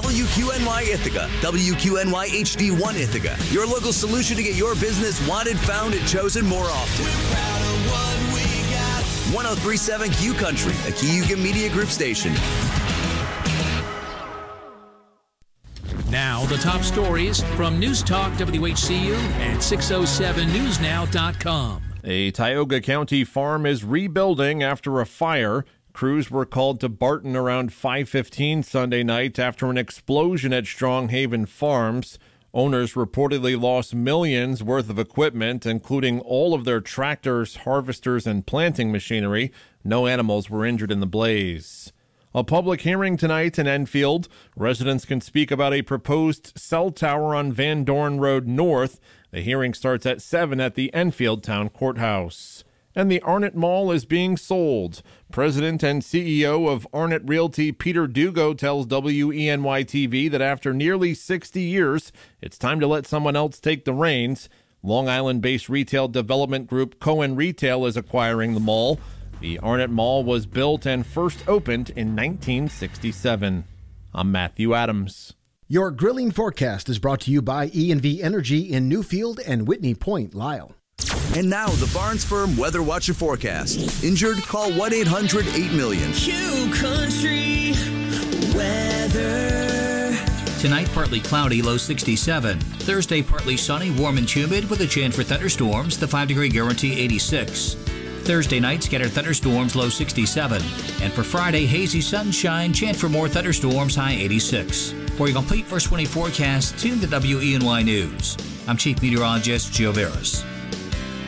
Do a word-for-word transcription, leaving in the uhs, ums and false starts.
W Q N Y Ithaca, W Q N Y H D one Ithaca, your local solution to get your business wanted, found, and chosen more often. We're proud of what we got. one oh three point seven Q Country, a Cayuga Media Group station. Now, the top stories from News Talk W H C U and six oh seven news now dot com. A Tioga County farm is rebuilding after a fire. Crews were called to Barton around five fifteen Sunday night after an explosion at Stronghaven Farms. Owners reportedly lost millions worth of equipment, including all of their tractors, harvesters, and planting machinery. No animals were injured in the blaze. A public hearing tonight in Enfield. Residents can speak about a proposed cell tower on Van Dorn Road North. The hearing starts at seven at the Enfield Town Courthouse. And the Arnott Mall is being sold. President and C E O of Arnott Realty, Peter Dugo, tells W E N Y T V that after nearly sixty years, it's time to let someone else take the reins. Long Island-based retail development group Cohen Retail is acquiring the mall. The Arnott Mall was built and first opened in nineteen sixty-seven. I'm Matthew Adams. Your grilling forecast is brought to you by E and V Energy in Newfield and Whitney Point, Lisle. And now, the Barnes Firm Weather Watch and Forecast. Injured? Call one eight hundred eight million. Q Country weather. Tonight, partly cloudy, low sixty-seven. Thursday, partly sunny, warm and humid with a chance for thunderstorms, the five degree guarantee eighty-six. Thursday night, scattered thunderstorms, low sixty-seven. And for Friday, hazy sunshine, chance for more thunderstorms, high eighty-six. For your complete first twenty forecast, tune to W E N Y News. I'm Chief Meteorologist Gio Veras.